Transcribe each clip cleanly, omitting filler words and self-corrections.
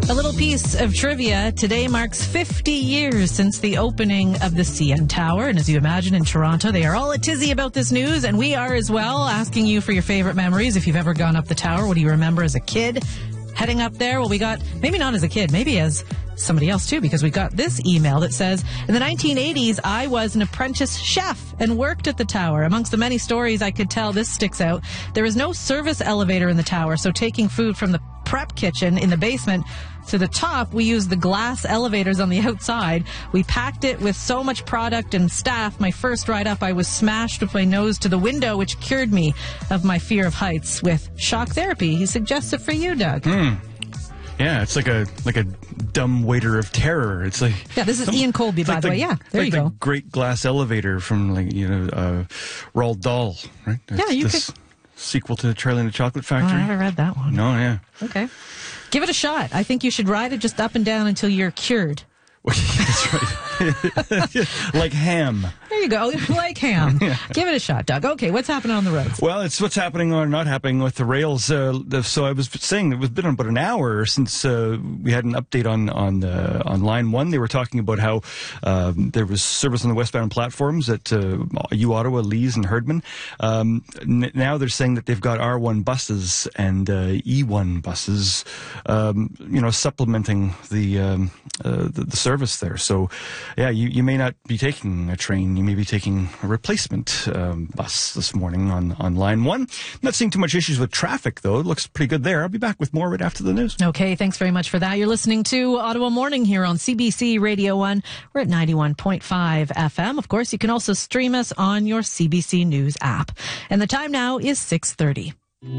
A little piece of trivia. Today marks 50 years since the opening of the CN Tower. And as you imagine, in Toronto, they are all a tizzy about this news. And we are as well, asking you for your favorite memories. If you've ever gone up the tower, what do you remember as a kid heading up there? Well, we got, maybe not as a kid, maybe as somebody else too, because we got this email that says, in the 1980s, I was an apprentice chef and worked at the tower. Amongst the many stories I could tell, this sticks out. There is no service elevator in the tower, so taking food from the prep kitchen in the basement to the top, we used the glass elevators on the outside. We packed it with so much product and staff. My first ride up, I was smashed with my nose to the window, which cured me of my fear of heights with shock therapy. He suggests it for you, Doug. Yeah, it's like a dumb waiter of terror. It's like, yeah, this is Ian Colby, by the way. Yeah, there you go. The great glass elevator from Roald Dahl, right? Yeah, you could. Sequel to Charlie and the Chocolate Factory. Oh, I haven't read that one. No, yeah. Okay. Give it a shot. I think you should ride it just up and down until you're cured. That's right. Like ham. There you go. Like ham. Yeah. Give it a shot, Doug. Okay, what's happening on the roads? Well, it's what's happening or not happening with the rails. So I was saying it was been about an hour since we had an update on Line 1. They were talking about how there was service on the westbound platforms at U Ottawa, Lees, and Herdman. Now they're saying that they've got R1 buses and E1 buses, supplementing the service there. So, yeah, you may not be taking a train. You may be taking a replacement bus this morning on Line 1. Not seeing too much issues with traffic, though. It looks pretty good there. I'll be back with more right after the news. Okay, thanks very much for that. You're listening to Ottawa Morning here on CBC Radio 1. We're at 91.5 FM. Of course, you can also stream us on your CBC News app. And the time now is 6:30.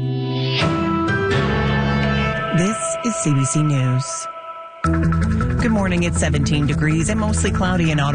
This is CBC News. Good morning. It's 17 degrees and mostly cloudy in Ottawa.